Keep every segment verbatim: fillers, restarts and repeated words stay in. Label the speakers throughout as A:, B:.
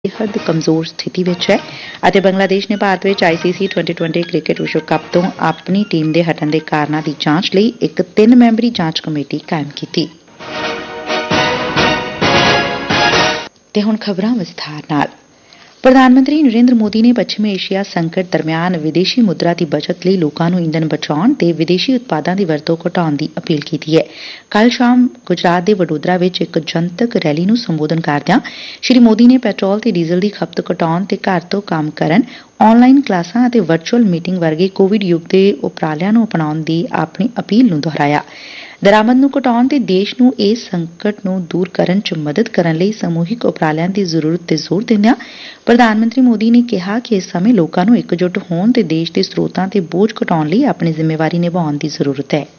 A: बेहद कमजोर स्थिति विच है ਅਤੇ ਬੰਗਲਾਦੇਸ਼ ਨੇ ਭਾਰਤ ਵਿੱਚ ਆਈਸੀਸੀ ट्वेंटी ट्वेंटी ਕ੍ਰਿਕਟ ਵਿਸ਼ਵ ਕੱਪ ਤੋਂ ਆਪਣੀ ਟੀਮ ਦੇ ਹਟਣ ਦੇ ਕਾਰਨਾਂ ਦੀ ਜਾਂਚ ਲਈ ਇੱਕ ਤਿੰਨ ਮੈਂਬਰੀ ਜਾਂਚ ਕਮੇਟੀ ਕਾਇਮ ਕੀਤੀ। ਤੇ ਹੁਣ ਖਬਰਾਂ ਵਿਸਥਾਰ ਨਾਲ। ਪ੍ਰਧਾਨ ਮੰਤਰੀ ਨਰਿੰਦਰ ਮੋਦੀ ਨੇ ਪੱਛਮੀ ਏਸ਼ੀਆ ਸੰਕਟ ਦਰਮਿਆਨ ਵਿਦੇਸ਼ੀ ਮੁਦਰਾ ਦੀ ਬਚਤ ਲਈ ਲੋਕਾਂ ਨੂੰ ਈਂਧਨ ਬਚਾਉਣ ਤੇ ਵਿਦੇਸ਼ੀ ਉਤਪਾਦਾਂ ਦੀ ਵਰਤੋਂ ਘਟਾਉਣ ਦੀ ਅਪੀਲ ਕੀਤੀ ਹੈ। ਕੱਲ੍ਹ ਸ਼ਾਮ ਗੁਜਰਾਤ ਦੇ ਵਡੋਦਰਾ ਵਿੱਚ ਇੱਕ ਜਨਤਕ ਰੈਲੀ ਨੂੰ ਸੰਬੋਧਨ ਕਰਦਿਆਂ ਸ਼੍ਰੀ ਮੋਦੀ ਨੇ ਪੈਟਰੋਲ ਤੇ ਡੀਜ਼ਲ ਦੀ ਖਪਤ ਘਟਾਉਣ ਤੇ ਘਰ ਤੋਂ ਕੰਮ ਕਰਨ, ਆਨਲਾਈਨ ਕਲਾਸਾਂ ਅਤੇ ਵਰਚੁਅਲ ਮੀਟਿੰਗ ਵਰਗੇ ਕੋਵਿਡ ਯੁੱਗ ਦੇ ਉਪਰਾਲਿਆਂ ਨੂੰ ਅਪਣਾਉਣ ਦੀ ਆਪਣੀ ਅਪੀਲ ਨੂੰ ਦੁਹਰਾਇਆ। ਦਰਾਮਦ ਨੂੰ ਘਟਾਉਣ ਤੇ ਦੇਸ਼ ਨੂੰ ਇਸ ਸੰਕਟ ਨੂੰ ਦੂਰ ਕਰਨ 'ਚ ਮਦਦ ਕਰਨ ਲਈ ਸਮੂਹਿਕ ਉਪਰਾਲਿਆਂ ਦੀ ਜ਼ਰੂਰਤ ਤੇ ਜ਼ੋਰ ਦਿੰਦਿਆਂ ਪ੍ਰਧਾਨ ਮੰਤਰੀ ਮੋਦੀ ਨੇ ਕਿਹਾ ਕਿ ਇਸ ਸਮੇਂ ਲੋਕਾਂ ਨੂੰ ਇਕਜੁੱਟ ਹੋਣ ਤੇ ਦੇਸ਼ ਦੇ ਸਰੋਤਾਂ ਤੇ ਬੋਝ ਘਟਾਉਣ ਲਈ ਆਪਣੀ ਜ਼ਿੰਮੇਵਾਰੀ ਨਿਭਾਉਣ ਦੀ ਜ਼ਰੂਰਤ ਹੈ।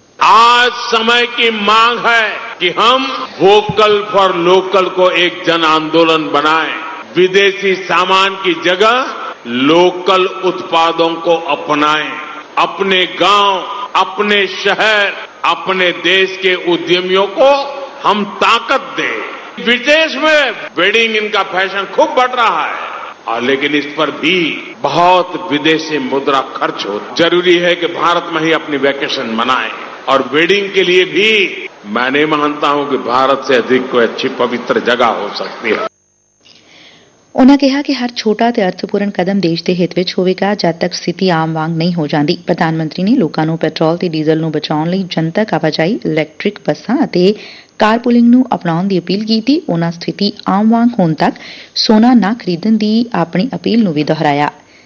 B: आज समय की मांग है कि हम वोकल फॉर लोकल को एक जन आंदोलन बनाएं, विदेशी सामान की जगह लोकल उत्पादों को अपनाएं, अपने गांव, अपने शहर, अपने देश के उद्यमियों को हम ताकत दें। विदेश में वेडिंग इनका फैशन खूब बढ़ रहा है और लेकिन इस पर भी बहुत विदेशी मुद्रा खर्च हो। जरूरी है कि भारत में ही अपनी वैकेशन मनाएं और वेडिंग के लिए भी मैं नहीं मानता हूं कि भारत से अधिक कोई अच्छी पवित्र जगह हो सकती है।
A: ਉਨ੍ਹਾਂ ਕਿਹਾ ਕਿ ਹਰ ਛੋਟਾ ਤੇ ਅਰਥਪੂਰਨ ਕਦਮ ਦੇਸ਼ ਦੇ ਹਿੱਤ ਵਿੱਚ ਹੋਵੇਗਾ ਜਦ ਤੱਕ ਸਥਿਤੀ ਆਮ ਵਾਂਗ ਨਹੀਂ ਹੋ ਜਾਂਦੀ। ਪ੍ਰਧਾਨ ਮੰਤਰੀ ਨੇ ਲੋਕਾਂ ਨੂੰ ਪੈਟਰੋਲ ਤੇ ਡੀਜ਼ਲ ਨੂੰ ਬਚਾਉਣ ਲਈ ਜਨਤਕ ਆਵਾਜਾਈ, ਇਲੈਕਟ੍ਰਿਕ ਬੱਸਾਂ ਅਤੇ ਕਾਰ ਪੂਲਿੰਗ ਨੂੰ ਅਪਣਾਉਣ ਦੀ ਅਪੀਲ ਕੀਤੀ। ਉਨ੍ਹਾਂ ਸਥਿਤੀ ਆਮ ਵਾਂਗ ਹੋਣ ਤੱਕ ਸੋਨਾ ਨਾ ਖਰੀਦਣ ਦੀ ਆਪਣੀ ਅਪੀਲ ਨੂੰ ਵੀ ਦੁਹਰਾਇਆ।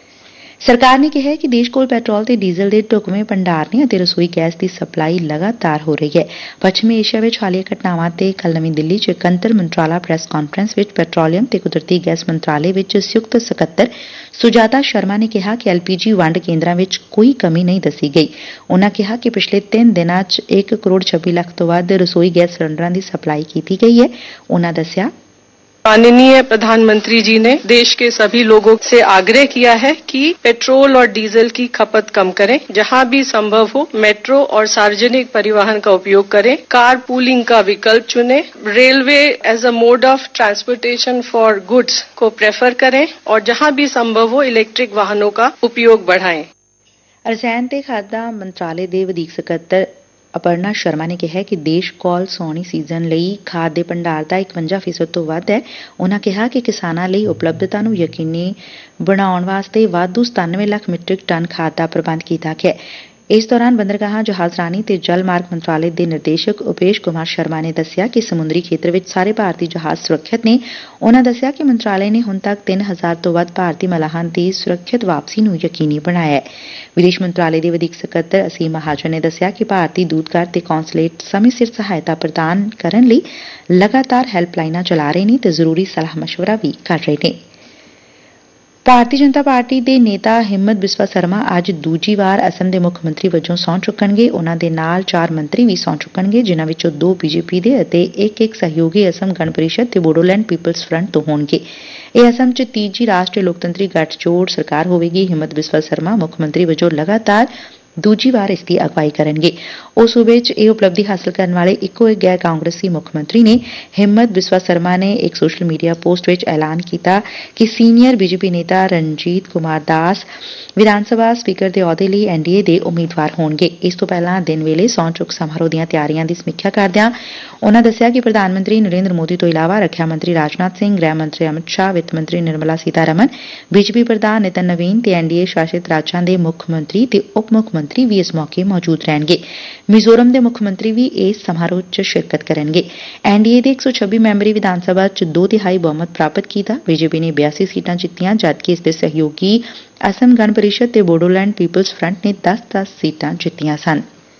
A: ਸਰਕਾਰ ਨੇ ਕਿਹਾ ਕਿ ਦੇਸ਼ ਕੋਲ ਪੈਟਰੋਲ ਤੇ ਡੀਜ਼ਲ ਦੇ ਢੁਕਵੇਂ ਭੰਡਾਰ ਨੇ ਅਤੇ ਰਸੋਈ ਗੈਸ ਦੀ ਸਪਲਾਈ ਲਗਾਤਾਰ ਹੋ ਰਹੀ ਹੈ। ਪੱਛਮੀ ਏਸ਼ੀਆ ਵਿੱਚ ਹਾਲੀਆ ਘਟਨਾਵਾਂ ਤੇ ਕੱਲ੍ਹ ਨਵੀਂ ਦਿੱਲੀ 'ਚ ਇੱਕ ਅੰਤਰ ਮੰਤਰਾਲਾ ਪ੍ਰੈਸ ਕਾਨਫਰੰਸ ਵਿੱਚ ਪੈਟਰੋਲੀਅਮ ਤੇ ਕੁਦਰਤੀ ਗੈਸ ਮੰਤਰਾਲੇ ਵਿੱਚ ਸੰਯੁਕਤ ਸਕੱਤਰ ਸੁਜਾਤਾ ਸ਼ਰਮਾ ਨੇ ਕਿਹਾ ਕਿ ਐਲਪੀਜੀ ਵੰਡ ਕੇਂਦਰਾਂ ਵਿੱਚ ਕੋਈ ਕਮੀ ਨਹੀਂ ਦੱਸੀ ਗਈ। ਉਨ੍ਹਾਂ ਕਿਹਾ ਕਿ ਪਿਛਲੇ ਤਿੰਨ ਦਿਨਾਂ 'ਚ ਇੱਕ ਕਰੋੜ ਛੱਬੀ ਲੱਖ ਤੋਂ ਵੱਧ ਰਸੋਈ ਗੈਸ ਸਿਲੰਡਰਾਂ ਦੀ ਸਪਲਾਈ ਕੀਤੀ ਗਈ ਹੈ। ਉਨ੍ਹਾਂ ਦੱਸਿਆ,
C: माननीय प्रधानमंत्री जी ने देश के सभी लोगों से आग्रह किया है कि पेट्रोल और डीजल की खपत कम करें, जहां भी संभव हो मेट्रो और सार्वजनिक परिवहन का उपयोग करें, कार पूलिंग का विकल्प चुनें, railway as a mode of transportation for goods को प्रेफर करें और जहां भी संभव हो इलेक्ट्रिक वाहनों का उपयोग बढ़ाएं।
A: ਰਸਾਇਣ ਤੇ ਖਾਦਾਂ ਮੰਤਰਾਲੇ ਦੇ ਵਧੀਕ ਸਕੱਤਰ ਅਪਰਨਾ ਸ਼ਰਮਾ ਨੇ ਕਿਹਾ ਕਿ ਦੇਸ਼ ਕੋਲ ਸੌਣੀ ਸੀਜ਼ਨ ਲਈ ਖਾਦ ਦੇ ਭੰਡਾਰ ਦਾ ਇਕਵੰਜਾ ਫੀਸਦ ਤੋਂ ਵੱਧ ਹੈ। ਉਨ੍ਹਾਂ ਕਿਹਾ ਕਿ ਕਿਸਾਨਾਂ ਲਈ ਉਪਲਬਧਤਾ ਨੂੰ ਯਕੀਨੀ ਬਣਾਉਣ ਵਾਸਤੇ ਵਾਧੂ ਸਤਾਨਵੇਂ ਲੱਖ ਮੀਟ੍ਰਿਕ ਟਨ ਖਾਦ ਦਾ ਪ੍ਰਬੰਧ ਕੀਤਾ ਗਿਆ। ਇਸ ਦੌਰਾਨ ਬੰਦਰਗਾਹਾਂ, ਜਹਾਜ਼ਰਾਨੀ ਤੇ ਜਲ ਮਾਰਗ ਮੰਤਰਾਲੇ ਦੇ ਨਿਰਦੇਸ਼ਕ ਉਪੇਸ਼ ਕੁਮਾਰ ਸ਼ਰਮਾ ਨੇ ਦੱਸਿਆ ਕਿ ਸਮੁੰਦਰੀ ਖੇਤਰ ਵਿੱਚ ਸਾਰੇ ਭਾਰਤੀ ਜਹਾਜ਼ ਸੁਰੱਖਿਅਤ ਨੇ। ਉਨ੍ਹਾਂ ਦੱਸਿਆ ਕਿ ਮੰਤਰਾਲੇ ਨੇ ਹੁਣ ਤੱਕ ਤਿੰਨ ਹਜ਼ਾਰ ਤੋਂ ਵੱਧ ਭਾਰਤੀ ਮਲਾਹਾਂ ਦੀ ਸੁਰੱਖਿਅਤ ਵਾਪਸੀ ਨੂੰ ਯਕੀਨੀ ਬਣਾਇਆ ਹੈ। ਵਿਦੇਸ਼ ਮੰਤਰਾਲੇ ਦੇ ਵਧੀਕ ਸਕੱਤਰ ਅਸੀਮ ਮਹਾਜਨ ਨੇ ਦੱਸਿਆ ਕਿ ਭਾਰਤੀ ਦੂਤਘਰ ਤੇ ਕੌਂਸਲੇਟ ਸਮੇਂ ਸਿਰ ਸਹਾਇਤਾ ਪ੍ਰਦਾਨ ਕਰਨ ਲਈ ਲਗਾਤਾਰ ਹੈਲਪਲਾਈਨਾਂ ਚਲਾ ਰਹੇ ਨੇ ਤੇ ਜ਼ਰੂਰੀ ਸਲਾਹ ਮਸ਼ਵਰਾ ਵੀ ਕਰ ਰਹੇ ਨੇ। ਭਾਰਤੀ ਜਨਤਾ ਪਾਰਟੀ ਦੇ ਨੇਤਾ ਹਿੰਮਤ ਬਿਸਵਾ ਸਰਮਾ ਅੱਜ ਦੂਜੀ ਵਾਰ ਅਸਮ ਦੇ ਮੁੱਖ ਮੰਤਰੀ ਵਜੋਂ ਸਹੁੰ ਚੁੱਕਣਗੇ। ਉਨ੍ਹਾਂ ਦੇ ਨਾਲ ਚਾਰ ਮੰਤਰੀ ਵੀ ਸਹੁੰ ਚੁੱਕਣਗੇ, ਜਿਨ੍ਹਾਂ ਵਿੱਚੋਂ ਦੋ ਬੀਜੇਪੀ ਦੇ ਅਤੇ ਇੱਕ ਇੱਕ ਸਹਿਯੋਗੀ ਅਸਮ ਗਣ ਪਰਿਸ਼ਦ ਤੇ ਬੋਡੋਲੈਂਡ ਪੀਪਲਜ਼ ਫਰੰਟ ਤੋਂ ਹੋਣਗੇ। ਇਹ ਅਸਮ 'ਚ ਤੀਜੀ ਰਾਸ਼ਟਰੀ ਲੋਕਤੰਤਰੀ ਗੱਠਜੋੜ ਸਰਕਾਰ ਹੋਵੇਗੀ। ਹਿੰਮਤ ਬਿਸਵਾ ਸਰਮਾ ਮੁੱਖ ਮੰਤਰੀ ਵਜੋਂ ਲਗਾਤਾਰ ਦੂਜੀ ਵਾਰ ਇਸ ਦੀ ਅਗਵਾਈ ਕਰਨਗੇ। ਉਹ ਸੂਬੇ 'ਚ ਇਹ ਉਪਲਬਧੀ ਹਾਸਲ ਕਰਨ ਵਾਲੇ ਇੱਕੋ ਇੱਕ ਗੈਰ ਕਾਂਗਰਸੀ ਮੁੱਖ ਮੰਤਰੀ ਨੇ। ਹਿੰਮਤ ਬਿਸਵਾ ਸਰਮਾ ਨੇ ਇੱਕ ਸੋਸ਼ਲ ਮੀਡੀਆ ਪੋਸਟ ਵਿੱਚ ਐਲਾਨ ਕੀਤਾ ਕਿ ਸੀਨੀਅਰ ਬੀਜੇਪੀ ਨੇਤਾ ਰਣਜੀਤ ਕੁਮਾਰ ਦਾਸ ਵਿਧਾਨ ਸਭਾ ਸਪੀਕਰ ਦੇ ਅਹੁਦੇ ਲਈ ਐਨਡੀਏ ਦੇ ਉਮੀਦਵਾਰ ਹੋਣਗੇ। ਇਸ ਤੋਂ ਪਹਿਲਾਂ ਦਿਨ ਵੇਲੇ ਸਹੁੰ ਚੁੱਕ ਸਮਾਰੋਹ ਦੀਆਂ ਤਿਆਰੀਆਂ ਦੀ ਸਮੀਖਿਆ ਕਰਦਿਆਂ ਉਨ੍ਹਾਂ ਦੱਸਿਆ ਕਿ ਪ੍ਰਧਾਨ ਮੰਤਰੀ ਨਰਿੰਦਰ ਮੋਦੀ ਤੋਂ ਇਲਾਵਾ ਰੱਖਿਆ ਮੰਤਰੀ ਰਾਜਨਾਥ ਸਿੰਘ, ਗ੍ਰਹਿ ਮੰਤਰੀ ਅਮਿਤ ਸ਼ਾਹ, ਵਿੱਤ ਮੰਤਰੀ ਨਿਰਮਲਾ ਸੀਤਾਰਮਨ, ਬੀਜੇਪੀ ਪ੍ਰਧਾਨ ਨਿਤਨ ਨਵੀਨ ਤੇ ਐਨਡੀਏ ਸ਼ਾਸਿਤ ਰਾਜਾਂ ਦੇ ਮੁੱਖ ਮੰਤਰੀ ਤੇ ਉਪ ਮੁੱਖ ਮੰਤਰੀ ਵੀ ਇਸ ਮੌਕੇ ਮੌਜੂਦ ਰਹਿਣਗੇ। ਮਿਜ਼ੋਰਮ ਦੇ ਮੁੱਖ ਮੰਤਰੀ ਵੀ ਇਸ ਸਮਾਰੋਹ 'ਚ ਸ਼ਿਰਕਤ ਕਰਨਗੇ। ਐਨਡੀਏ ਦੇ ਇੱਕ ਸੌ ਛੱਬੀ ਮੈਂਬਰੀ ਵਿਧਾਨ ਸਭਾ 'ਚ ਦੋ ਤਿਹਾਈ ਬਹੁਮਤ ਪ੍ਰਾਪਤ ਕੀਤਾ। ਬੀਜੇਪੀ ਨੇ ਬਿਆਸੀ ਸੀਟਾਂ ਜਿੱਤੀਆਂ, ਜਦਕਿ ਇਸ ਦੇ ਸਹਿਯੋਗੀ ਅਸਮ ਗਣ ਪਰਿਸ਼ਦ ਤੇ ਬੋਡੋਲੈਂਡ ਪੀਪਲਜ਼ ਫਰੰਟ ਨੇ ਦਸ ਦਸ ਸੀਟਾਂ ਜਿੱਤੀਆਂ ਸਨ।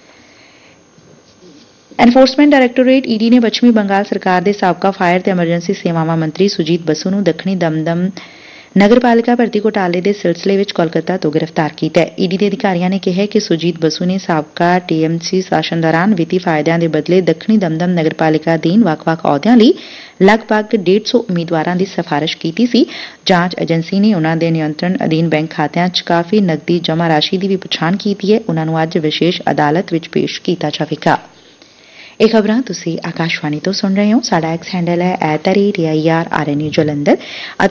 A: ਐਨਫੋਰਸਮੈਂਟ ਡਾਇਰੈਕਟੋਰੇਟ ਈਡੀ ਨੇ ਪੱਛਮੀ ਬੰਗਾਲ ਸਰਕਾਰ ਦੇ ਸਾਬਕਾ ਫਾਇਰ ਤੇ ਐਮਰਜੈਂਸੀ ਸੇਵਾਵਾਂ ਮੰਤਰੀ ਸੁਜੀਤ ਬਸੂ ਨੂੰ ਦੱਖਣੀ ਦਮਦਮ ਨਗਰਪਾਲਿਕਾ ਭਰਤੀ ਘੁਟਾਲੇ ਦੇ ਸਿਲਸਿਲੇ ਵਿੱਚ ਕੋਲਕਾਤਾ ਤੋਂ ਗ੍ਰਿਫਤਾਰ ਕੀਤਾ ਹੈ। ਈਡੀ ਦੇ ਅਧਿਕਾਰੀਆਂ ਨੇ ਕਿਹਾ ਕਿ ਸੁਜੀਤ ਬਸੂ ਨੇ ਸਾਬਕਾ ਟੀਐਮਸੀ ਸ਼ਾਸਨ ਦੌਰਾਨ ਵਿੱਤੀ ਫਾਇਦਿਆਂ ਦੇ ਬਦਲੇ ਦੱਖਣੀ ਦਮਦਮ ਨਗਰਪਾਲਿਕਾ ਅਧੀਨ ਵੱਖ-ਵੱਖ ਅਹੁਦਿਆਂ ਲਈ ਲਗਭਗ ਡੇਢ ਸੌ ਉਮੀਦਵਾਰਾਂ ਦੀ ਸਿਫਾਰਿਸ਼ ਕੀਤੀ ਸੀ। ਜਾਂਚ ਏਜੰਸੀ ਨੇ ਉਨ੍ਹਾਂ ਦੇ ਨਿਯੰਤਰਣ ਅਧੀਨ ਬੈਂਕ ਖਾਤਿਆਂ 'ਚ ਕਾਫੀ ਨਕਦੀ ਜਮ੍ਹਾਂ ਰਾਸ਼ੀ ਦੀ ਵੀ ਪਛਾਣ ਕੀਤੀ ਹੈ। ਉਨ੍ਹਾਂ ਨੂੰ ਅੱਜ ਵਿਸ਼ੇਸ਼ ਅਦਾਲਤ ਵਿੱਚ ਪੇਸ਼ ਕੀਤਾ ਜਾਵੇਗਾ। ਇਹ ਖਬਰਾਂ ਤੁਸੀਂ ਆਕਾਸ਼ਵਾਣੀ ਤੋਂ ਸੁਣ ਰਹੇ ਹੋ। ਸਾਡਾ ਐਕਸ ਹੈਂਡਲ ਹੈ at the rate A I R R N U Jalandhar.